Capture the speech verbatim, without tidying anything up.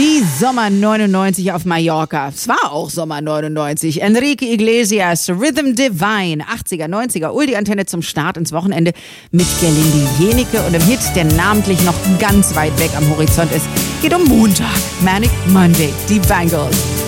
Wie Sommer neunundneunzig auf Mallorca. Es war auch Sommer neunundneunzig. Enrique Iglesias, Rhythm Divine, achtziger, neunziger, Uldi-Antenne zum Start ins Wochenende mit Gerlinde Jenike und dem Hit, der namentlich noch ganz weit weg am Horizont ist. Geht um Montag, Manic Monday, die Bangles.